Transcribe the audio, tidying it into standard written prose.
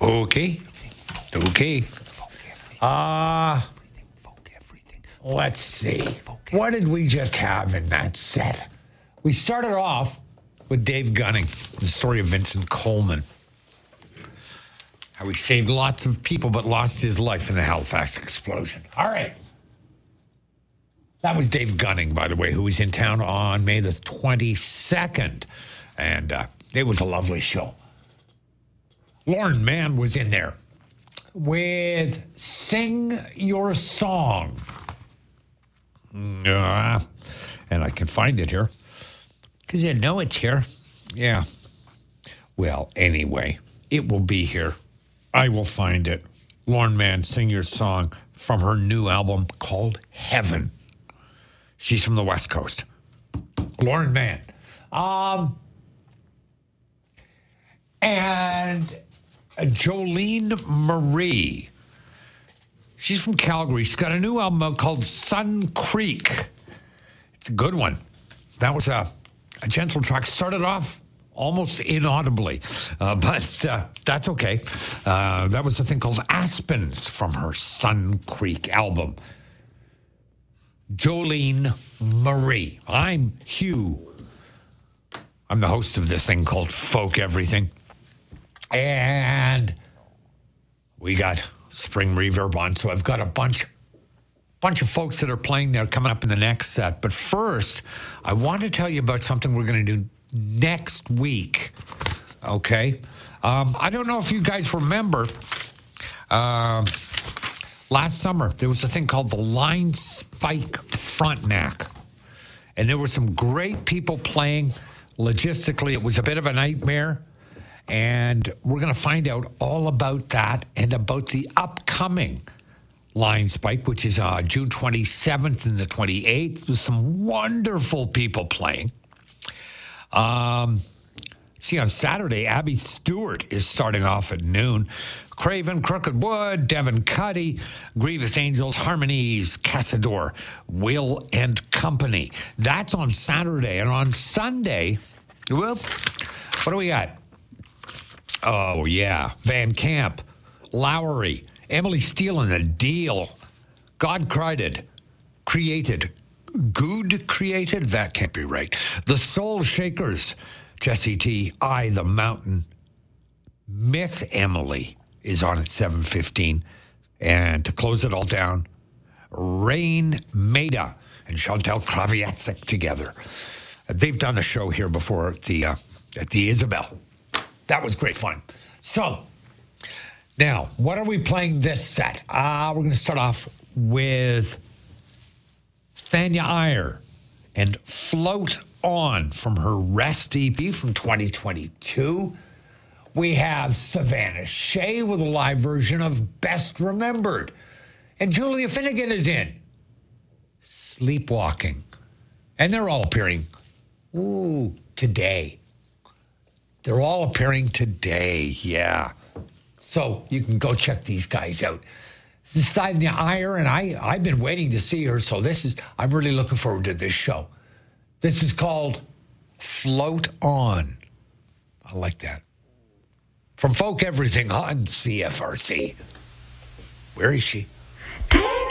Okay. Let's see. What did we just have in that set? We started off with Dave Gunning, the story of Vincent Coleman. How he saved lots of people but lost his life in the Halifax explosion. All right. That was Dave Gunning, by the way, who was in town on May the 22nd. And it was a lovely show. Lauren Mann was in there with Sing Your Song. And I can find it here. Because I know it's here. Yeah. Well, anyway, it will be here. I will find it. Lauren Mann, Sing Your Song from her new album called Heaven. She's from the West Coast. Lauren Mann. And Jolene Marie. She's from Calgary. She's got a new album out called Sun Creek. It's a good one. That was a gentle track. Started off almost inaudibly, but that's okay. That was a thing called Aspens from her Sun Creek album. Jolene Marie. I'm Hugh. I'm the host of this thing called Folk Everything. And we got Spring Reverb on, so I've got a bunch of folks that are playing there coming up in the next set. But first, I want to tell you about something we're going to do next week. Okay? I don't know if you guys remember, last summer, there was a thing called the Line Spike Frontenac. And there were some great people playing. Logistically, it was a bit of a nightmare. And we're going to find out all about that and about the upcoming Line Spike, which is June 27th and the 28th. There's some wonderful people playing. See, on Saturday, Abby Stewart is starting off at noon. Craven, Crooked Wood, Devin Cuddy, Grievous Angels, Harmonies, Cassador, Will and Company. That's on Saturday. And on Sunday, well, what do we got? Oh, yeah. Van Camp, Lowry, Emily Steele and the Deal, God Created, Good Created, that can't be right. The Soul Shakers, Jesse T, I, The Mountain, Miss Emily is on at 7:15. And to close it all down, Rain Maida and Chantal Kraviatsik together. They've done a show here before at the Isabel. That was great fun. So, now, what are we playing this set? We're going to start off with Thanya Iyer and Float On from her Rest EP from 2022. We have Savannah Shea with a live version of Best Remembered. And Julia Finnegan is in Sleepwalking. And they're all appearing, today. They're all appearing today, yeah. So you can go check these guys out. This is Thanya Iyer, and I've been waiting to see her, so I'm really looking forward to this show. This is called Float On. I like that. From Folk Everything on CFRC. Where is she?